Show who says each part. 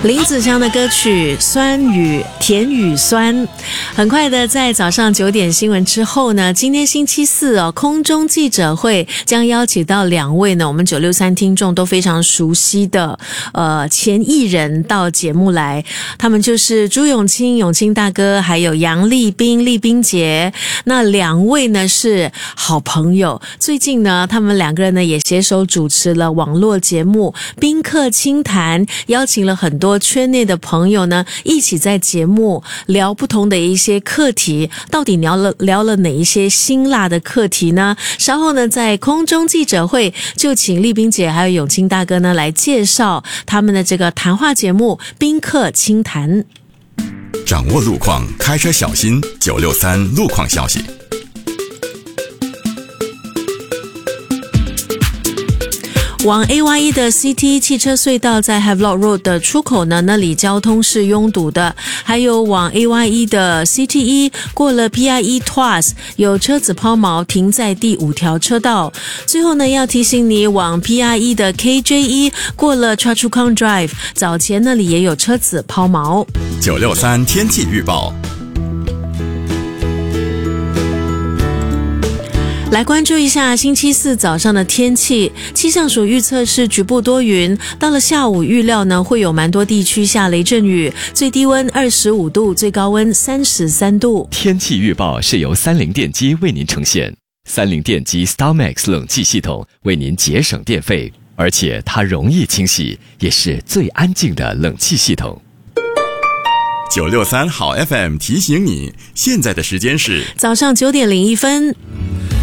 Speaker 1: 林子祥的歌曲《酸雨甜与酸》。很快的，在早上9点新闻之后呢，今天星期四哦，空中记者会将邀请到2位呢，我们963听众都非常熟悉的前艺人到节目来，他们就是朱永清永清大哥，还有杨丽冰丽冰姐。那2位呢是好朋友，最近呢，他们2个人呢也携手主持了网络节目《宾客清谈》，邀请了很多圈内的朋友呢，一起在节目聊不同的一些课题，到底聊了哪一些辛辣的课题呢？稍后呢，在空中记者会就请丽冰姐还有永清大哥呢来介绍他们的这个谈话节目《宾客清谈》。
Speaker 2: 掌握路况，开车小心，963路况消息。
Speaker 1: 往 AYE 的 CT 汽车隧道在 Havelock Road 的出口呢，那里交通是拥堵的。还有往 AYE 的 CT1 过了 PIE Twice 有车子抛锚停在第5条车道。最后呢，要提醒你往 PIE 的 KJ1 过了 Choa Chu Kang Drive 早前那里也有车子抛锚。
Speaker 2: 963天气预报。
Speaker 1: 来关注一下星期四早上的天气，气象署预测是局部多云，到了下午预料呢会有蛮多地区下雷阵雨，最低温25度，最高温33度。
Speaker 3: 天气预报是由三菱电机为您呈现，三菱电机 StarMax 冷气系统为您节省电费，而且它容易清洗，也是最安静的冷气系统。
Speaker 2: 963好 FM 提醒你，现在的时间是
Speaker 1: 早上9点01分。